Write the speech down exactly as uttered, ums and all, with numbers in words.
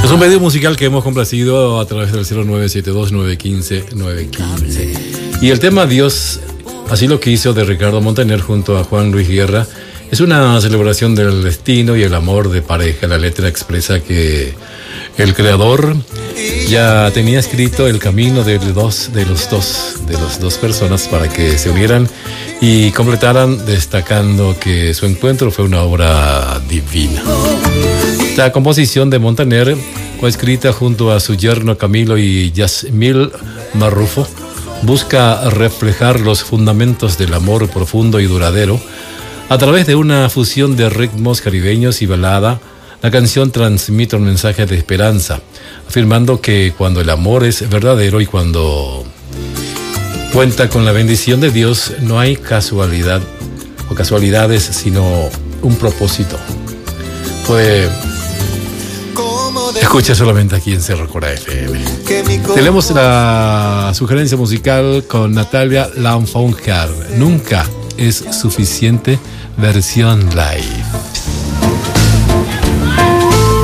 Es un pedido musical que hemos complacido a través del cero nueve siete dos, nueve uno cinco, nueve uno cinco. Y el tema Dios, así lo quiso, de Ricardo Montaner junto a Juan Luis Guerra, es una celebración del destino y el amor de pareja. La letra expresa que el creador ya tenía escrito el camino de dos, de los dos, de las dos personas para que se unieran y completaran, destacando que su encuentro fue una obra divina. La composición de Montaner fue escrita junto a su yerno Camilo y Yasmil Marrufo. Busca reflejar los fundamentos del amor profundo y duradero a través de una fusión de ritmos caribeños y balada. La canción transmite un mensaje de esperanza, afirmando que cuando el amor es verdadero y cuando cuenta con la bendición de Dios, no hay casualidad o casualidades, sino un propósito. Fue escucha solamente aquí en Cerro Cora F M. Tenemos la sugerencia musical con Natalia Lafourcade. Nunca es suficiente, versión live.